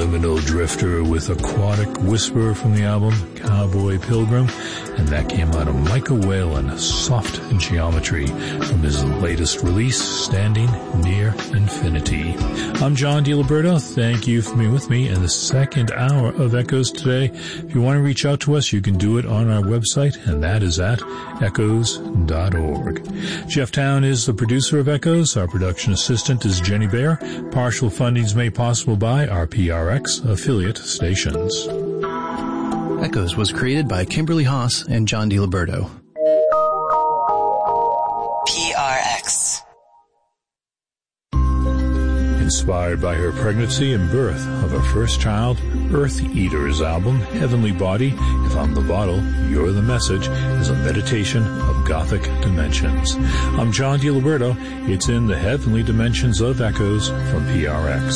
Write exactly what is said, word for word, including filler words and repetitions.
Subliminal Drifter with Aquatic Whisper from the album Cowboy Pilgrim, and that came out of Micah Whalen, Soft Geometry, from his latest release, Standing Near Infinity. I'm John DiLiberto. Thank you for being with me in the second hour of Echoes today. If you want to reach out to us, you can do it on our website, and that is at echoes dot org. Jeff Town is the producer of Echoes. Our production assistant is Jenny Baer. Partial funding is made possible by our P R X affiliate stations. Echoes was created by Kimberly Haas and John DiLiberto. P R X. Inspired by her pregnancy and birth of her first child, Earth Eater's album, Heavenly Body, If I'm the Bottle, You're the Message, is a meditation of Gothic dimensions. I'm John DiLiberto. It's in the heavenly dimensions of Echoes from P R X.